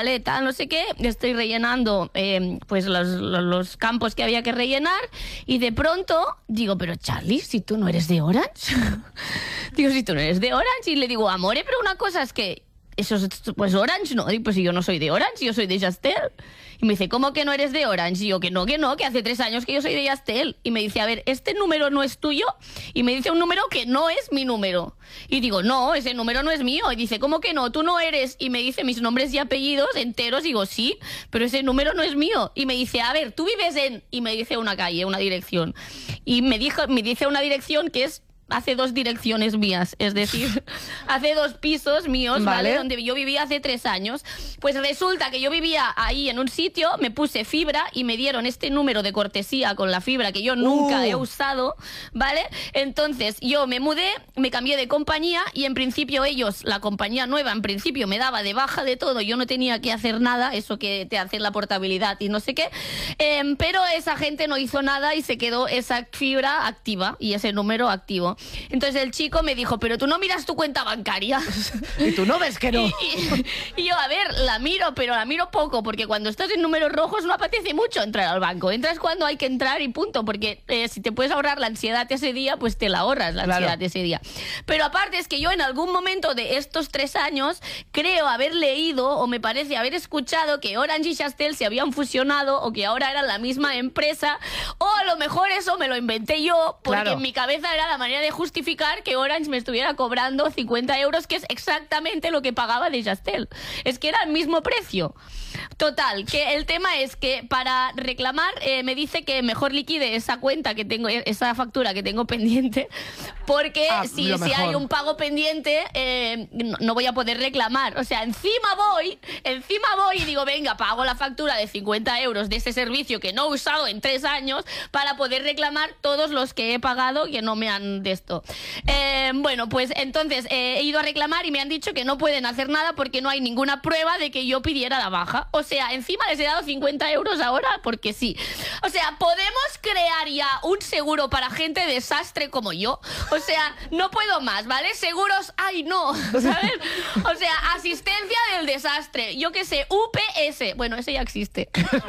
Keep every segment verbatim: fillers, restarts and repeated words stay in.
vale, tal, no sé qué, estoy rellenando eh, pues los, los, los campos que había que rellenar y de pronto digo, pero Charlie, si tú no eres de Orange, digo, si tú no eres de Orange, y le digo, amore, pero una cosa es que eso es, pues Orange, no, digo, pues si yo no soy de Orange, yo soy de Yastel. Y me dice, ¿cómo que no eres de Orange? Y yo, que no, que no, que hace tres años que yo soy de Yastel. Y me dice, a ver, ¿este número no es tuyo? Y me dice un número que no es mi número. Y digo, no, ese número no es mío. Y dice, ¿cómo que no? Tú no eres. Y me dice mis nombres y apellidos enteros. Y digo, sí, pero ese número no es mío. Y me dice, a ver, tú vives en... Y me dice una calle, una dirección. Y me, dijo, me dice una dirección que es... hace dos direcciones mías, es decir, hace dos pisos míos, ¿vale? ¿vale? Donde yo vivía hace tres años. Pues resulta que yo vivía ahí en un sitio, me puse fibra y me dieron este número de cortesía con la fibra que yo nunca uh. he usado, ¿vale? Entonces yo me mudé, me cambié de compañía y en principio ellos, la compañía nueva, en principio me daba de baja de todo, yo no tenía que hacer nada, eso que te hace la portabilidad y no sé qué, eh, pero esa gente no hizo nada y se quedó esa fibra activa y ese número activo. Entonces el chico me dijo, pero tú no miras tu cuenta bancaria. Y tú no ves que no. Y, y, y yo, a ver, la miro, pero la miro poco, porque cuando estás en números rojos no apetece mucho entrar al banco. Entras cuando hay que entrar y punto, porque eh, si te puedes ahorrar la ansiedad ese día, pues te la ahorras la ansiedad claro. ese día. Pero aparte es que yo en algún momento de estos tres años creo haber leído, o me parece haber escuchado, que Orange y Yastel se habían fusionado o que ahora eran la misma empresa, o a lo mejor eso me lo inventé yo, porque claro. en mi cabeza era la manera de justificar que Orange me estuviera cobrando cincuenta euros, que es exactamente lo que pagaba de Yastel. Es que era el mismo precio. Total, que el tema es que para reclamar eh, me dice que mejor liquide esa cuenta que tengo, esa factura que tengo pendiente, porque ah, si, si hay un pago pendiente eh, no, no voy a poder reclamar. O sea, encima voy, encima voy y digo, venga, pago la factura de cincuenta euros de ese servicio que no he usado en tres años para poder reclamar todos los que he pagado que no me han de esto. Eh, bueno, pues entonces eh, he ido a reclamar y me han dicho que no pueden hacer nada porque no hay ninguna prueba de que yo pidiera la baja. O sea, encima les he dado cincuenta euros ahora porque sí. O sea, ¿podemos crear ya un seguro para gente desastre como yo? O sea, no puedo más, ¿vale? Seguros, ay no, ¿sabes? O sea, asistencia del desastre. Yo qué sé, U P S. Bueno, ese ya existe.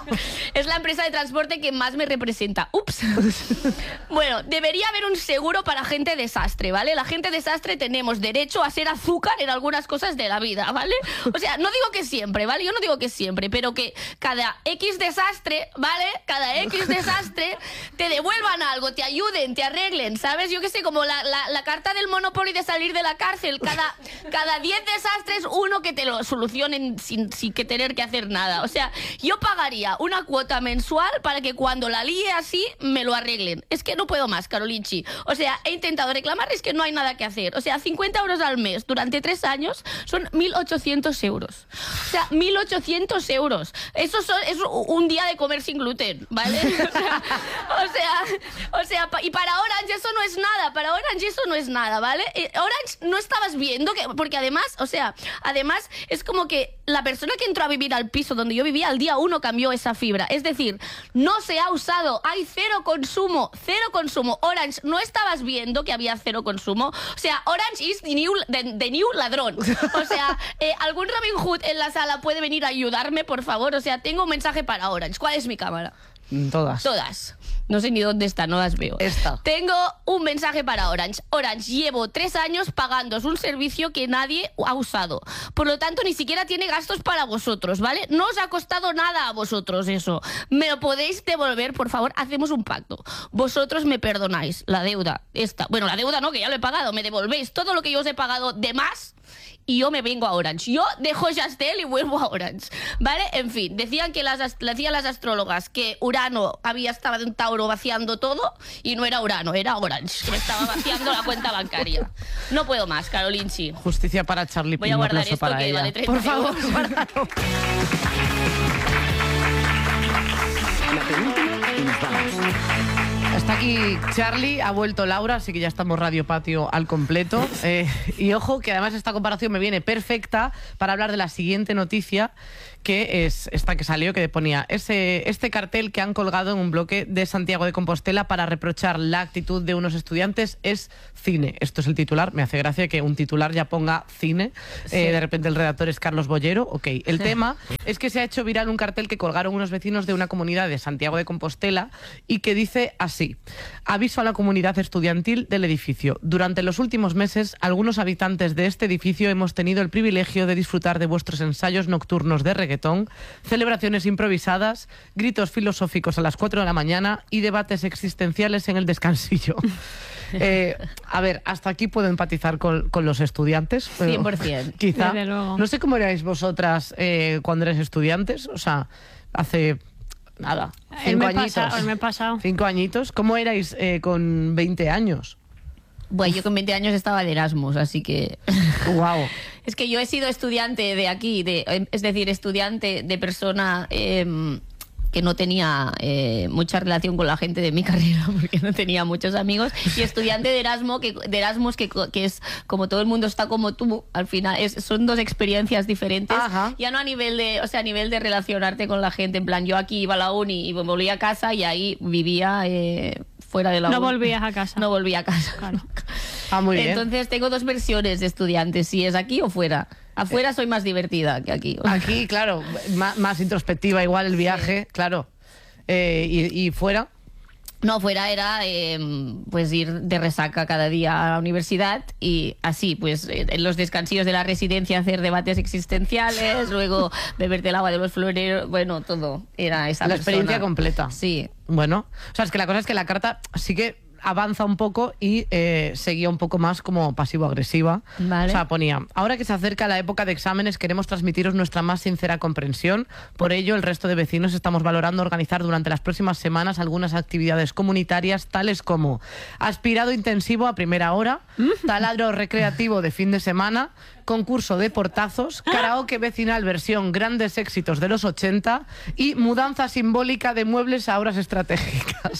Es la empresa de transporte que más me representa. Ups. Bueno, debería haber un seguro para gente desastre, ¿vale? La gente desastre tenemos derecho a ser azúcar en algunas cosas de la vida, ¿vale? O sea, no digo que siempre, ¿vale? Yo no digo que siempre, pero que cada X desastre, ¿vale? Cada X desastre te devuelvan algo, te ayuden, te arreglen, ¿sabes? Yo qué sé, como la, la, la carta del Monopoly de salir de la cárcel. Cada, cada diez desastres, uno que te lo solucionen sin, sin que tener que hacer nada. O sea, yo pagaría una cuota mensual para que cuando la líe así, me lo arreglen. Es que no puedo más, Carolinchi. O sea, he intentado reclamar, es que no hay nada que hacer. O sea, cincuenta euros al mes durante tres años son mil ochocientos euros. O sea, mil ochocientos euros. Eso son, es un día de comer sin gluten, ¿vale? O sea, o sea, o sea, y para Orange eso no es nada. Para Orange eso no es nada, ¿vale? Orange no estabas viendo que, porque además, o sea, además es como que la persona que entró a vivir al piso donde yo vivía al día uno cambió esa fibra. Es decir, no se ha usado, hay cero consumo, cero consumo. Orange, no estabas viendo que había cero consumo. O sea, Orange is the new, the, the new ladrón. O sea, eh, ¿algún Robin Hood en la sala puede venir a ayudarme, por favor? O sea, tengo un mensaje para Orange. ¿Cuál es mi cámara? Todas. Todas. No sé ni dónde está, no las veo. Esta. Tengo un mensaje para Orange. Orange, llevo tres años pagándoos un servicio que nadie ha usado. Por lo tanto, ni siquiera tiene gastos para vosotros, ¿vale? No os ha costado nada a vosotros eso. ¿Me lo podéis devolver, por favor? Hacemos un pacto. Vosotros me perdonáis la deuda. Esta. Bueno, la deuda no, que ya lo he pagado. Me devolvéis todo lo que yo os he pagado de más y yo me vengo a Orange. Yo dejo Yastel y vuelvo a Orange, ¿vale? En fin, decían que las, decían las astrólogas que Urano había estado en Tauro vaciando todo y no era Urano, era Orange, que me estaba vaciando la cuenta bancaria. No puedo más, Carolinchi. Justicia para Charlie. Voy a guardar esto para que ella. Vale treinta Por favor, euros. guárdalo. La penúltima y nos vamos. Está aquí Charlie, ha vuelto Laura, así que ya estamos Radio Patio al completo. Eh, y ojo, que además esta comparación me viene perfecta para hablar de la siguiente noticia, que es esta que salió, que ponía ese, este cartel que han colgado en un bloque de Santiago de Compostela para reprochar la actitud de unos estudiantes es cine. Esto es el titular, me hace gracia que un titular ya ponga cine. Sí. Eh, de repente el redactor es Carlos Bollero. Ok, el tema es que se ha hecho viral un cartel que colgaron unos vecinos de una comunidad de Santiago de Compostela y que dice así: aviso a la comunidad estudiantil del edificio. Durante los últimos meses, algunos habitantes de este edificio hemos tenido el privilegio de disfrutar de vuestros ensayos nocturnos de reggaetón, celebraciones improvisadas, gritos filosóficos a las cuatro de la mañana y debates existenciales en el descansillo. Eh, a ver, hasta aquí puedo empatizar con, con los estudiantes. Pero cien por ciento. Quizá. Desde luego. No sé cómo erais vosotras eh, cuando erais estudiantes. O sea, hace... Nada, El cinco mes añitos. pasado, el mes pasado. Cinco añitos. ¿Cómo erais eh, con veinte años? Bueno, yo con veinte años estaba de Erasmus, así que... Wow. Es que yo he sido estudiante de aquí, de, es decir, estudiante de persona eh, que no tenía eh, mucha relación con la gente de mi carrera, porque no tenía muchos amigos, y estudiante de Erasmus, que, de Erasmus que, que es como todo el mundo está como tú, al final es, son dos experiencias diferentes. Ajá. Ya no a nivel de, o sea, a nivel de relacionarte con la gente, en plan, yo aquí iba a la uni y me volvía a casa y ahí vivía eh, fuera de la No uni. volvías a casa. No volvía a casa. Claro. Ah, muy bien. Entonces tengo dos versiones de estudiantes, si es aquí o fuera. Afuera soy más divertida que aquí. Aquí, claro, más, más introspectiva igual el viaje, sí. Claro. Eh, y, ¿Y fuera? No, fuera era eh, pues ir de resaca cada día a la universidad y así, pues eh, en los descansillos de la residencia hacer debates existenciales, luego beberte el agua de los floreros, bueno, todo era esa La persona. experiencia completa. Sí. Bueno, o sea, es que la cosa es que la carta sí que avanza un poco y eh, seguía un poco más como pasivo-agresiva. Vale. O sea, ponía: ahora que se acerca la época de exámenes, queremos transmitiros nuestra más sincera comprensión. Por ello, el resto de vecinos estamos valorando organizar durante las próximas semanas algunas actividades comunitarias, tales como aspirado intensivo a primera hora, taladro recreativo de fin de semana, concurso de portazos, karaoke vecinal versión grandes éxitos de los ochenta y mudanza simbólica de muebles a horas estratégicas.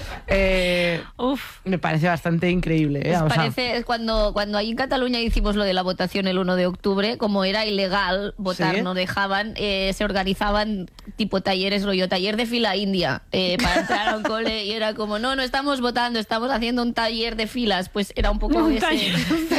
Eh, Uf. Me parece bastante increíble. ¿eh? Pues O sea, parece, cuando, cuando ahí en Cataluña hicimos lo de la votación el uno de octubre, como era ilegal votar, ¿Sí? no dejaban, eh, se organizaban tipo talleres, rollo taller de fila india, eh, para entrar a un cole, y era como, no, no estamos votando, estamos haciendo un taller de filas, pues era un poco Un ese... taller.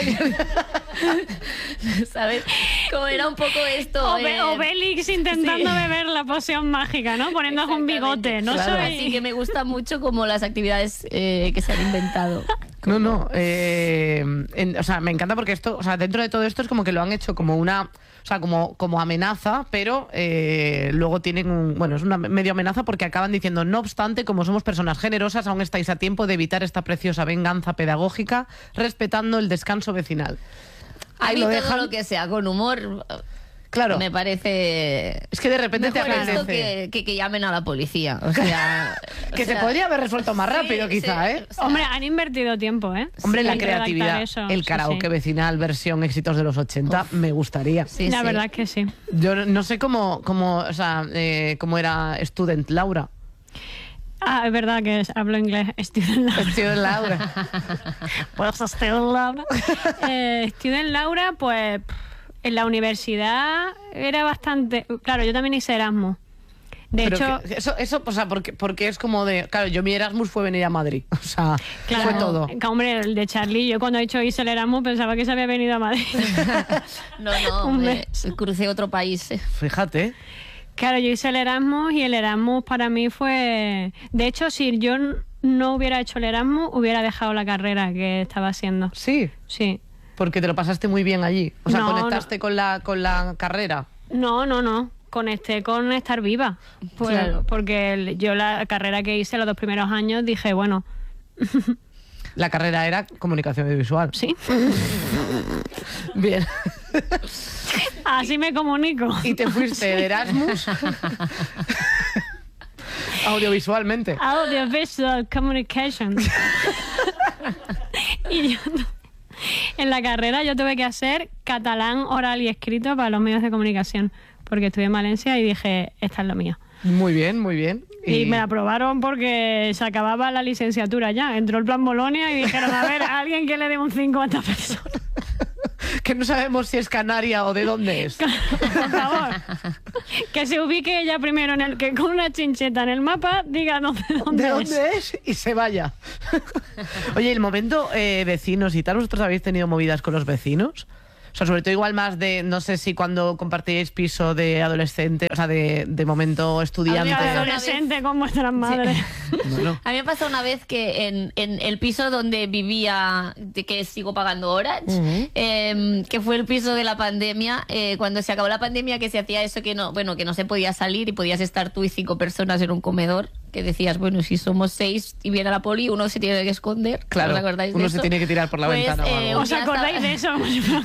¿Sabes? Como era un poco esto... Obe- eh, Obelix intentando sí. beber la poción mágica, ¿no? Poniéndose un bigote. No Claro. soy... Así que me gusta mucho como las actividades eh, que se han inventado. no, no. Eh, en- o sea, me encanta porque esto, o sea, dentro de todo esto es como que lo han hecho como una, o sea, como, como amenaza, pero eh, luego tienen un, bueno, es una medio amenaza porque acaban diciendo: no obstante, como somos personas generosas, aún estáis a tiempo de evitar esta preciosa venganza pedagógica, respetando el descanso vecinal. A Ahí mí lo todo dejan. lo que sea con humor... Claro. Me parece... Es que de repente te mejor apetece. esto que, que, que llamen a la policía. O sea... Que o se sea, podría haber resuelto más rápido, sí, quizá, sí, ¿eh? o sea, Hombre, han invertido tiempo, ¿eh? Hombre, la En redactar creatividad, eso, el sí, karaoke sí. vecinal versión éxitos de los ochenta, me gustaría. sí, La sí. verdad es que sí. Yo no- no sé cómo, cómo, o sea, eh, cómo era Student Laura. Ah, es verdad que es- hablo inglés. Student Laura. Student Laura. Pues Student Laura. Eh, Student Laura, pues en la universidad era bastante... Claro, yo también hice Erasmus. De Pero hecho... que- eso, eso, o sea, porque, porque es como de... Claro, yo mi Erasmus fue venir a Madrid. O sea, Claro, fue todo. que, hombre, el de Charlie, yo cuando he dicho hice el Erasmus pensaba que se había venido a Madrid. No, no, Hombre. me crucé otro país. eh. Fíjate. Claro, yo hice el Erasmus y el Erasmus para mí fue... De hecho, si yo n- no hubiera hecho el Erasmus, hubiera dejado la carrera que estaba haciendo. Sí, Sí. porque te lo pasaste muy bien allí. O sea, No, conectaste no. Con, la, con la carrera. No, no, no. Conecté con estar viva. Pues, Claro. Porque el- yo la carrera que hice los dos primeros años dije, bueno, La carrera era comunicación audiovisual. sí, Bien. así me comunico. Y te fuiste de Erasmus audiovisualmente. Audiovisual Communication. Y yo, en la carrera yo tuve que hacer catalán oral y escrito para los medios de comunicación. porque estuve en Valencia y dije, esta es lo mío. Muy bien, muy bien. Y... y me aprobaron porque se acababa la licenciatura ya. Entró el plan Bolonia y dijeron, a ver, a alguien que le dé un cinco a esta persona. Que no sabemos si es canaria o de dónde es. Por favor. Que se ubique ella primero en el que con una chincheta en el mapa diga dónde, dónde, ¿De es? dónde es y se vaya. Oye, el momento eh, vecinos y tal, ¿vosotros habéis tenido movidas con los vecinos? O sea, sobre todo igual más de, no sé si cuando compartíais piso de adolescente, o sea, de, de momento estudiante. De adolescente con vuestras madres. Sí. Bueno. A mí me pasó una vez que en, en el piso donde vivía, de que sigo pagando Orange, uh-huh. eh, que fue el piso de la pandemia, eh, cuando se acabó la pandemia, que se hacía eso que no, bueno, que no se podía salir y podías estar tú y cinco personas en un comedor, que decías, bueno, si somos seis y viene la poli, uno se tiene que esconder. Claro, ¿os acordáis de uno eso? se tiene que tirar por la pues, ventana. Eh, ¿Os acordáis de eso?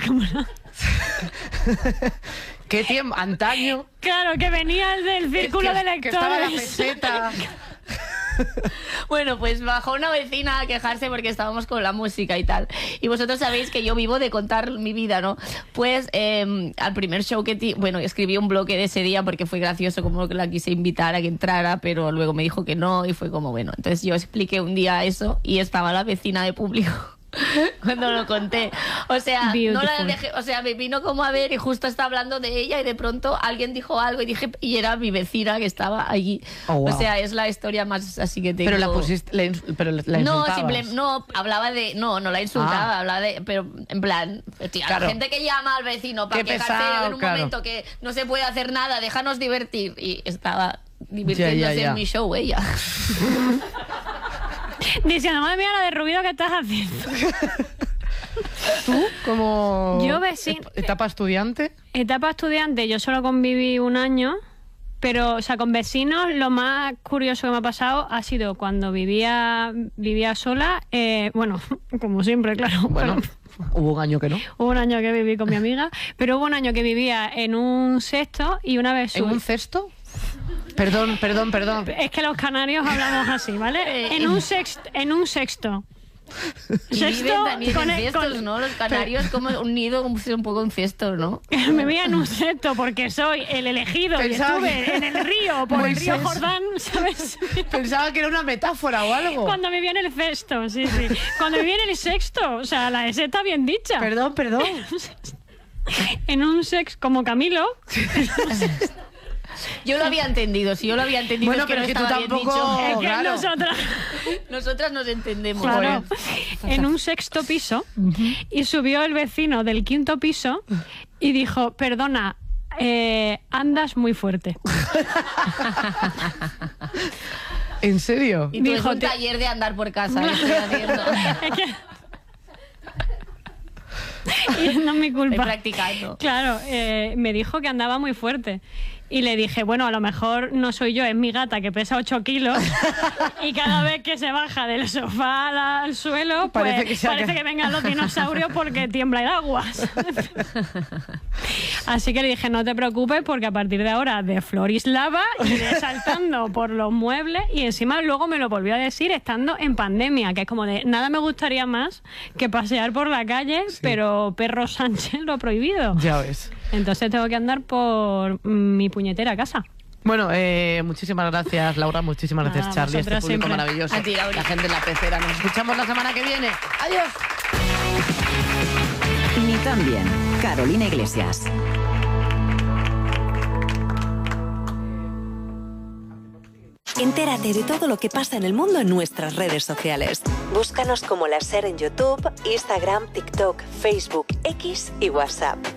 ¿Qué tiempo? Antaño. Claro, que venía el del círculo que, de lectores. Que estaba la peseta. Bueno, pues bajó una vecina a quejarse porque estábamos con la música y tal. Y vosotros sabéis que yo vivo de contar mi vida, ¿no? Pues eh, al primer show que... Ti- bueno, escribí un bloque de ese día porque fue gracioso, como que la quise invitar a que entrara, pero luego me dijo que no y fue como, bueno. Entonces yo expliqué un día eso y estaba la vecina de público cuando lo conté. O sea, no la dejé, o sea, me vino como a ver y justo estaba hablando de ella y de pronto alguien dijo algo y dije, y era mi vecina que estaba allí. Oh, wow. O sea, es la historia más así que tengo. Pero la pusiste, la ins- pero la No, insultabas. simple, no, hablaba de, no, no la insultaba, Ah. hablaba de, pero en plan, tía, Claro. la gente que llama al vecino para Qué quejarse pesado, en un claro. momento que no se puede hacer nada, déjanos divertir. Y estaba divirtiéndose Ya, ya, ya. en mi show ella. Diciendo, madre mía, la de ruido que estás haciendo. ¿Tú como Yo vecino- etapa estudiante? Etapa estudiante, yo solo conviví un año, pero, o sea, con vecinos lo más curioso que me ha pasado ha sido cuando vivía vivía sola, eh, bueno, como siempre, claro. Bueno, pero hubo un año que no. hubo un año que viví con mi amiga, pero hubo un año que vivía en un sexto y una vez ¿En subí- un cesto? Perdón, perdón, perdón. Es que los canarios hablamos así, ¿vale? En un sexto, en un sexto. Y Sexto, viven también con en el- cestos, con- ¿no? Los canarios como un nido, un un poco un cesto, ¿no? Me vi en un sexto porque soy el elegido Pensaba y estuve que- en el río, por el río Moisés. Jordán, ¿sabes? Pensaba que era una metáfora o algo. Cuando me vi en el sexto, sí, sí. Cuando me vi en el sexto, o sea, la S está bien dicha. Perdón, perdón. En un sex como Camilo. Yo lo había entendido, si yo lo había entendido Bueno, es que pero no es que tú estaba bien tampoco- dicho. Es que claro. nosotras, Nosotras nos entendemos. claro, Joder. en un sexto piso, y subió el vecino del quinto piso y dijo, perdona, eh, andas muy fuerte. ¿En serio? Y tú Dijo, es un te- taller de andar por casa, que estoy haciendo. Es que- y no es mi Estoy culpa. practicando. Claro, eh, me dijo que andaba muy fuerte. Y le dije, bueno, a lo mejor no soy yo, es mi gata que pesa ocho kilos y cada vez que se baja del sofá al, al suelo, pues Parece parece, que se ha que, quedado- vengan los dinosaurios porque tiembla el agua. Así que le dije, no te preocupes porque a partir de ahora de Florislava iré saltando por los muebles y encima luego me lo volvió a decir estando en pandemia, que es como de, nada me gustaría más que pasear por la calle, pero Perro Sánchez lo ha prohibido. Ya ves. Entonces tengo que andar por mi puñetera casa. Bueno, eh, muchísimas gracias, Laura. Muchísimas gracias, Nada, Charlie. Este vosotras público siempre. maravilloso. A ti, Laura. La gente en la pecera. Nos escuchamos la semana que viene. ¡Adiós! Ni tan bien. Carolina Iglesias. Entérate de todo lo que pasa en el mundo en nuestras redes sociales. Búscanos como La Ser en YouTube, Instagram, TikTok, Facebook, X y WhatsApp.